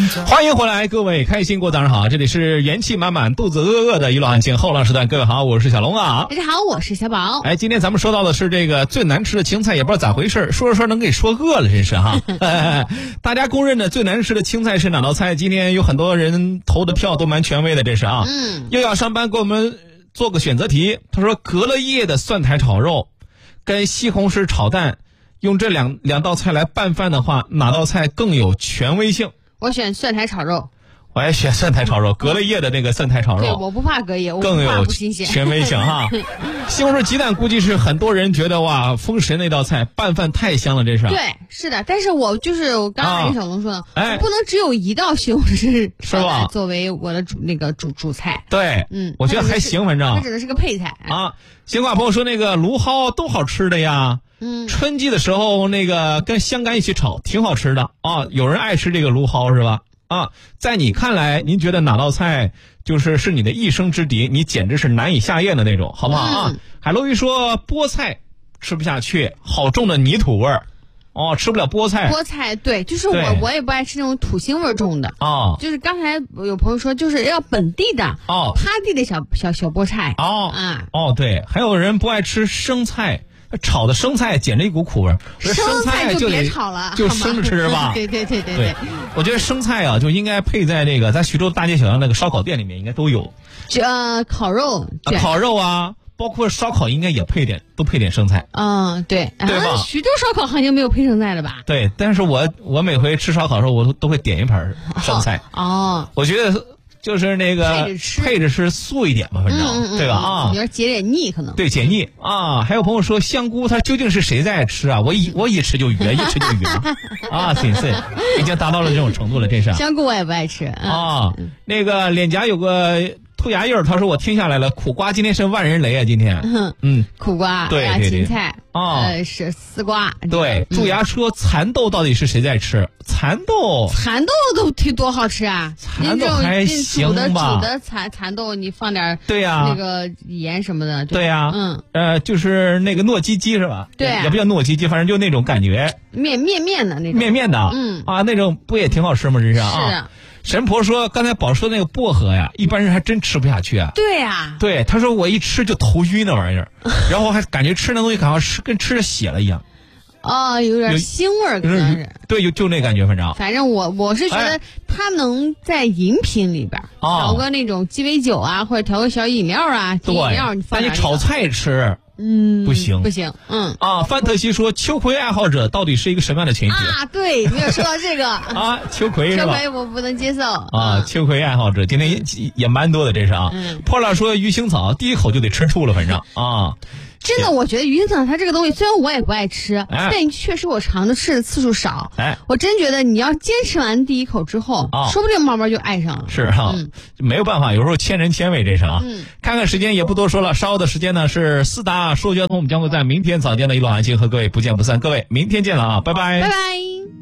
欢迎回来，各位开心过早上好，这里是元气满满肚子饿饿的娱乐安静后浪时段，各位好，我是小龙啊。 大家好，我是小宝。 今天咱们说到的是这个最难吃的青菜，也不知道咋回事，说着说能给说饿了，真是哈。大家公认的最难吃的青菜是哪道菜？今天有很多人投的票都蛮权威的，这是啊。又要上班给我们做个选择题，他说隔了夜的蒜苔炒肉跟西红柿炒蛋，用这两道菜来拌饭的话，哪道菜更有权威性？ 我选蒜苔炒肉。 我也选蒜苔炒肉，隔了夜的那个蒜苔炒肉。 对，我不怕隔夜，我更有不新鲜， 权威性哈。西红柿鸡蛋估计是很多人觉得哇，封神那道菜拌饭太香了，这是。 对，是的，但是我刚才跟小龙说的，我不能只有一道西红柿炒蛋作为我的主菜。 对，我觉得还行，反正它只能是个配菜啊。新挂朋友说那个芦蒿都好吃的呀。春季的时候那个跟香干一起炒，挺好吃的啊。有人爱吃这个芦蒿是吧？啊，在你看来，您觉得哪道菜是你的一生之敌？你简直是难以下咽的那种，好不好啊？海鲈鱼说菠菜吃不下去，好重的泥土味儿，哦，吃不了菠菜。 菠菜对，就是我也不爱吃那种土腥味儿重的哦。 就是刚才有朋友说，就是要本地的哦， 趴地的小菠菜哦对，还有人不爱吃生菜。炒的生菜捡着一股苦味儿， 生菜就别炒了， 就生着吃是吧？ 对， 我觉得生菜啊就应该配在那个咱徐州大街小巷那个烧烤店里面应该都有。 烤肉啊，包括烧烤应该也都配点生菜。 对吧？ 徐州烧烤好像没有配生菜的吧？ 对，但是我每回吃烧烤的时候，我都会点一盘生菜。我觉得。就是那个配着吃素一点吧，反正对吧？啊， 有点解点腻可能。 对，解腻啊！还有朋友说香菇，它究竟是谁在吃啊？我一吃就哕，一吃就哕啊！真是已经达到了这种程度了，真是。 香菇我也不爱吃啊。那个脸颊有个兔牙印儿，他说我听下来了，苦瓜今天是万人雷啊！今天苦瓜对芹菜是丝瓜。 对，蛀牙说蚕豆到底是谁在吃？蚕豆都多好吃啊！ 蚕豆还行吧？ 煮的蚕豆，你放点对呀那个盐什么的。 对呀，就是那个糯叽叽是吧？ 对， 也不叫糯叽叽，反正就那种感觉。 面的那种。 面的，那种不也挺好吃吗？这是啊。 是的。 神婆说，刚才宝说那个薄荷呀，一般人还真吃不下去啊。 对呀。 对，他说我一吃就头晕那玩意儿，然后还感觉吃那东西好像跟吃了血了一样。 有点腥味儿，可能是。 对，就那感觉， 反正我是觉得它能在饮品里边调个那种鸡尾酒啊，或者调个小饮料啊，饮料你放点。 但你炒菜吃，不行。范特西说，秋葵爱好者到底是一个什么样的群体啊？对，没有说到这个秋葵是吧？ 秋葵我不能接受秋葵爱好者今天也蛮多的，这是啊。破烂说鱼腥草第一口就得吃吐了，反正真的，我觉得鱼腥草它这个东西，虽然我也不爱吃，但确实我尝着吃的次数少。我真觉得你要坚持完第一口之后，说不定慢慢就爱上了。 是啊，没有办法，有时候千人千味，这是啊。看看时间也不多说了，稍后的时间呢是4大说交通，我们将会在明天早间的娱乐安心和各位不见不散。各位，明天见了啊，拜拜， 拜拜。